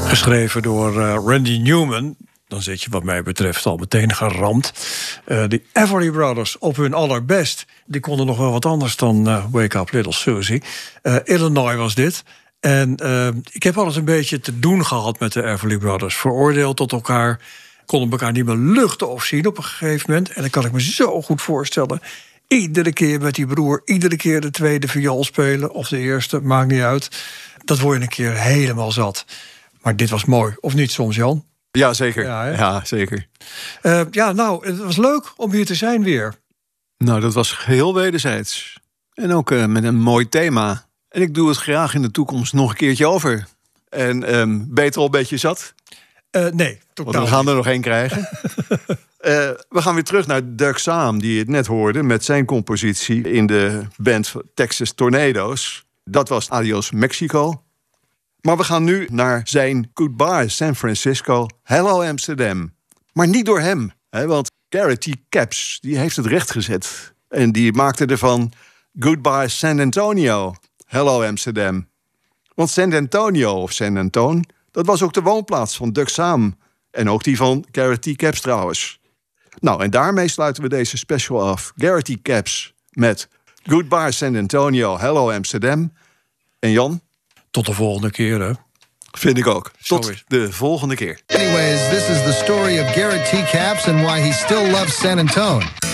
Geschreven door Randy Newman. Dan zit je wat mij betreft al meteen geramd. De Everly Brothers op hun allerbest. Die konden nog wel wat anders dan Wake Up Little Susie. Illinois was dit. En ik heb alles een beetje te doen gehad met de Everly Brothers. Veroordeeld tot elkaar. Konden elkaar niet meer luchten of zien op een gegeven moment. En dat kan ik me zo goed voorstellen. Iedere keer met die broer, iedere keer de tweede viool spelen. Of de eerste, maakt niet uit. Dat word je een keer helemaal zat. Maar dit was mooi, of niet soms, Jan? Ja, zeker. Ja, zeker. Het was leuk om hier te zijn weer. Nou, dat was heel wederzijds. En ook met een mooi thema. En ik doe het graag in de toekomst nog een keertje over. En ben je er al een beetje zat? Nee, totaal. Want we gaan er nog één krijgen. We gaan weer terug naar Doug Sahm, die je het net hoorde, met zijn compositie in de band Texas Tornadoes. Dat was Adios Mexico. Maar we gaan nu naar zijn Goodbye San Francisco, Hello Amsterdam. Maar niet door hem, want Garrett T. Capps die heeft het rechtgezet. En die maakte ervan Goodbye San Antonio, Hello Amsterdam. Want San Antonio, of San Anton, dat was ook de woonplaats van Doug Sahm. En ook die van Garrett T. Capps trouwens. Nou, en daarmee sluiten we deze special af. Garrett T. Capps met Goodbye San Antonio, Hello Amsterdam. En Jan? Tot de volgende keer, hè? Vind ik ook. Tot de volgende keer. Anyways, this is the story of Garrett T. Capps and why he still loves San Antonio.